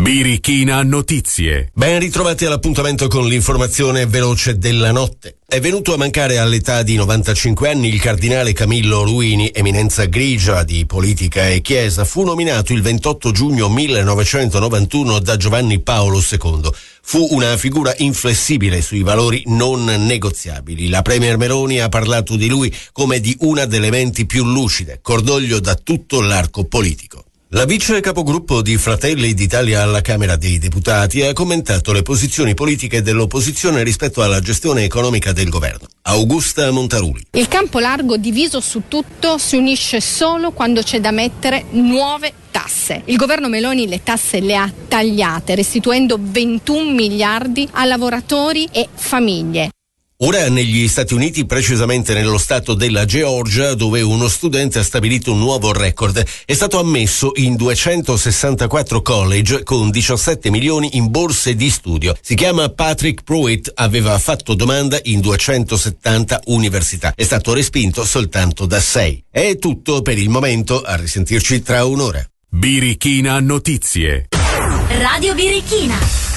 Birichina Notizie. Ben ritrovati all'appuntamento con l'informazione veloce della notte. È venuto a mancare all'età di 95 anni il cardinale Camillo Ruini, eminenza grigia di politica e chiesa. Fu nominato il 28 giugno 1991 da Giovanni Paolo II. Fu una figura inflessibile sui valori non negoziabili. La premier Meloni ha parlato di lui come di una delle menti più lucide, cordoglio da tutto l'arco politico. La vice capogruppo di Fratelli d'Italia alla Camera dei Deputati ha commentato le posizioni politiche dell'opposizione rispetto alla gestione economica del governo. Augusta Montaruli. Il campo largo diviso su tutto si unisce solo quando c'è da mettere nuove tasse. Il governo Meloni le tasse le ha tagliate, restituendo 21 miliardi a lavoratori e famiglie. Ora negli Stati Uniti, precisamente nello stato della Georgia, dove uno studente ha stabilito un nuovo record. È stato ammesso in 264 college con 17 milioni in borse di studio. Si chiama Patrick Pruitt, aveva fatto domanda in 270 università. È stato respinto soltanto da 6. È tutto per il momento, a risentirci tra un'ora. Birichina Notizie. Radio Birichina.